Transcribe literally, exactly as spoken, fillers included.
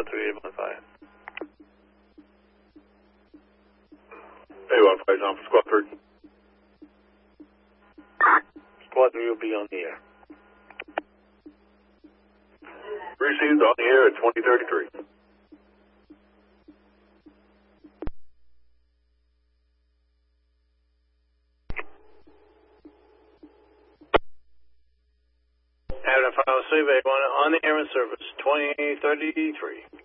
Squad three, eight one five. eight one five, down for Squad three. Squad three will be on the air. Received on the air at twenty thirty-three. Having a final survey on the air and service, twenty thirty-three.